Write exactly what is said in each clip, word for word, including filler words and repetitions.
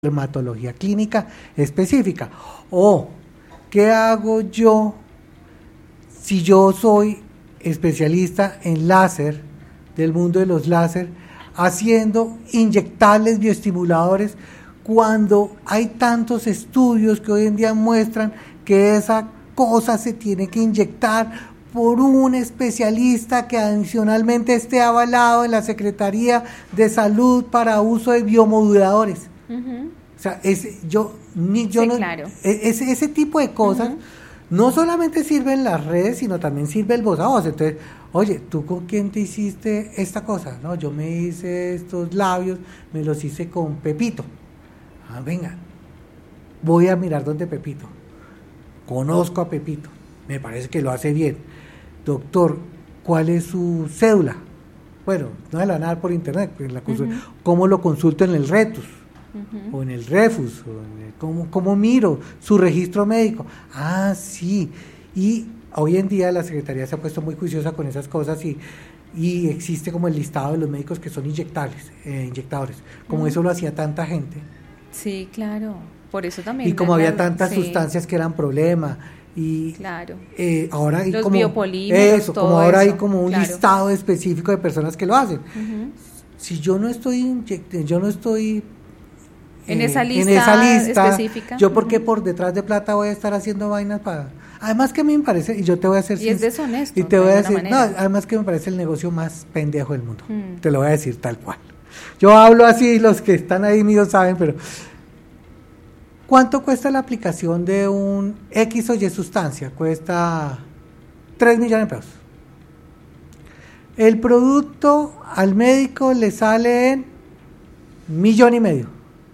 dermatología clínica específica. O, ¿qué hago yo si yo soy especialista en láser, del mundo de los láser, haciendo inyectables bioestimuladores, cuando hay tantos estudios que hoy en día muestran que esa cosa se tiene que inyectar por un especialista que adicionalmente esté avalado en la Secretaría de Salud para uso de biomoduladores? Uh-huh. O sea, es, yo, ni, yo sí, no, claro. ese, ese tipo de cosas uh-huh. no solamente sirven las redes, sino también sirve el voz a voz. Entonces, oye, ¿tú con quién te hiciste esta cosa? No, yo me hice estos labios, me los hice con Pepito. Ah, venga, voy a mirar dónde Pepito. Conozco a Pepito, me parece que lo hace bien. Doctor, ¿cuál es su cédula? Bueno, no me la van a dar por internet, pues la uh-huh. ¿Cómo lo consulto en el Retus? Uh-huh. O en el Refus, o en el, ¿cómo, ¿cómo miro su registro médico? Ah, sí, y hoy en día la Secretaría se ha puesto muy juiciosa con esas cosas y, y existe como el listado de los médicos que son inyectables, eh, inyectadores, como uh-huh. eso lo hacía tanta gente. Sí, claro, por eso también. Y como había tantas sí. sustancias que eran problema, y claro. eh, ahora hay los como biopolímeros, eso, como ahora eso, hay como un claro. listado específico de personas que lo hacen. Uh-huh. Si yo no estoy inyect- yo no estoy en eh, esa lista, en esa lista específica, yo porque uh-huh. por detrás de plata voy a estar haciendo vainas para, además que a mí me parece, y yo te voy a hacer y es deshonesto y te voy a decir, no, manera. además que me parece el negocio más pendejo del mundo, uh-huh. te lo voy a decir tal cual. Yo hablo así, los que están ahí míos saben, pero ¿cuánto cuesta la aplicación de un X o Y sustancia? Cuesta tres millones de pesos. El producto al médico le sale en millón y medio.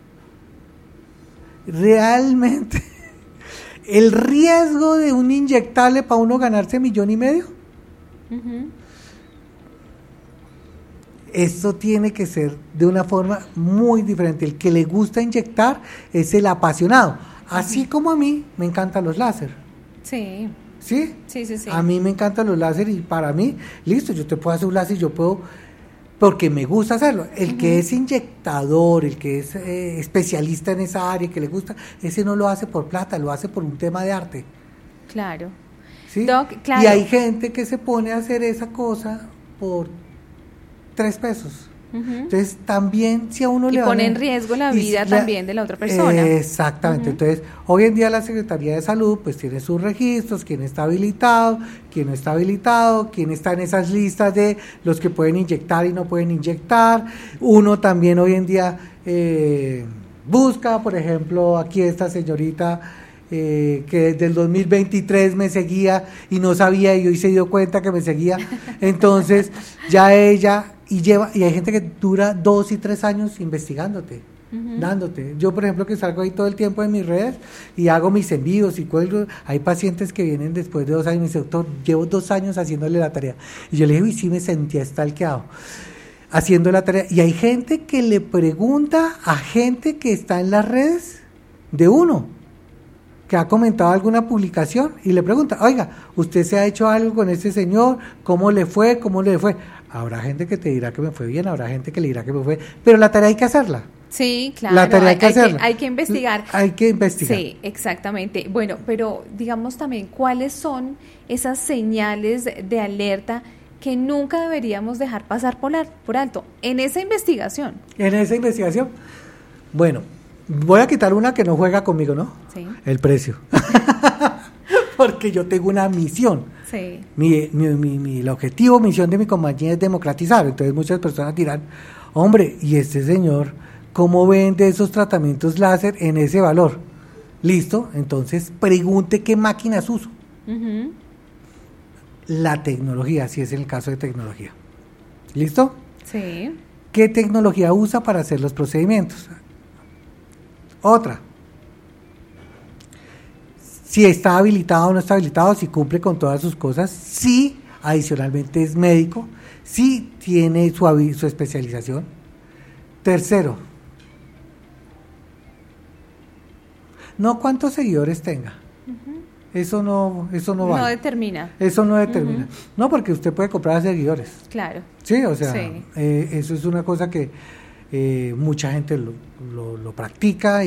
Realmente, el riesgo de un inyectable para uno ganarse millón y medio, uh-huh. esto tiene que ser de una forma muy diferente. El que le gusta inyectar es el apasionado. Así uh-huh. como a mí me encantan los láser. Sí. ¿Sí? Sí, sí, sí. A mí me encantan los láser y para mí, listo, yo te puedo hacer un láser y yo puedo, porque me gusta hacerlo. El uh-huh. que es inyectador, el que es eh, especialista en esa área, que le gusta, ese no lo hace por plata, lo hace por un tema de arte. Claro. ¿Sí? Doc, claro. Y hay gente que se pone a hacer esa cosa por tres pesos. Uh-huh. Entonces también si a uno y le pone en riesgo la vida la, también de la otra persona. Eh, exactamente. Uh-huh. Entonces hoy en día la Secretaría de Salud pues tiene sus registros, quién está habilitado, quién no está habilitado, quién está en esas listas de los que pueden inyectar y no pueden inyectar. Uno también hoy en día eh, busca, por ejemplo, aquí esta señorita Eh, que desde el dos mil veintitrés me seguía y no sabía y hoy se dio cuenta que me seguía, entonces ya ella y lleva y hay gente que dura dos y tres años investigándote, uh-huh. dándote. Yo por ejemplo que salgo ahí todo el tiempo en mis redes y hago mis envíos y cuelgo, hay pacientes que vienen después de dos años y me dicen, doctor, llevo dos años haciéndole la tarea, y yo le digo, y sí me sentía stalkeado haciendo la tarea, y hay gente que le pregunta a gente que está en las redes de uno que ha comentado alguna publicación y le pregunta, oiga, ¿usted se ha hecho algo con este señor? ¿Cómo le fue? ¿Cómo le fue? Habrá gente que te dirá que me fue bien, habrá gente que le dirá que me fue, pero la tarea hay que hacerla. Sí, claro, la tarea hay, hay que hacerla. Hay que, hay que investigar. Hay que investigar. Sí, exactamente. Bueno, pero digamos también, ¿cuáles son esas señales de alerta que nunca deberíamos dejar pasar por, por alto en esa investigación? En esa investigación, bueno, voy a quitar una que no juega conmigo, ¿no? Sí. El precio. Porque yo tengo una misión. Sí. Mi, mi, mi, mi, el objetivo, misión de mi compañía es democratizar. Entonces muchas personas dirán, hombre, ¿y este señor cómo vende esos tratamientos láser en ese valor? Listo, entonces pregunte qué máquinas uso. Uh-huh. La tecnología, si es el caso de tecnología. ¿Listo? Sí. ¿Qué tecnología usa para hacer los procedimientos? Otra, si está habilitado o no está habilitado, si cumple con todas sus cosas, si adicionalmente es médico, si tiene su, su especialización. Tercero, no cuántos seguidores tenga. Uh-huh. Eso no, eso no vale. No determina. Eso no determina. Uh-huh. No, porque usted puede comprar seguidores. Claro. Sí, o sea, sí. Eh, eso es una cosa que eh, mucha gente lo, lo, lo practica